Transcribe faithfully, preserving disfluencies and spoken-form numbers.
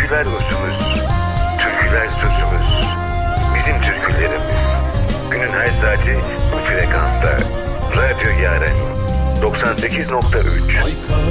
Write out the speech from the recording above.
Türküler usumuz, türküler sözümüz. Bizim türkülerimiz. Günün her saati bu frekansta. Radyo Yaren doksan sekiz nokta üç.